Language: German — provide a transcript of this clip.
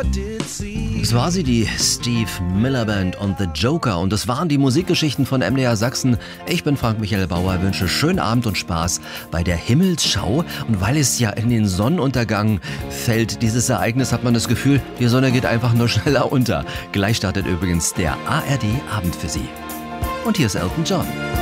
Das war sie, die Steve Miller Band und The Joker. Und das waren die Musikgeschichten von MDR Sachsen. Ich bin Frank Michael Bauer, wünsche schönen Abend und Spaß bei der Himmelsschau. Und weil es ja in den Sonnenuntergang fällt, dieses Ereignis, hat man das Gefühl, die Sonne geht einfach nur schneller unter. Gleich startet übrigens der ARD Abend für Sie. Und hier ist Elton John.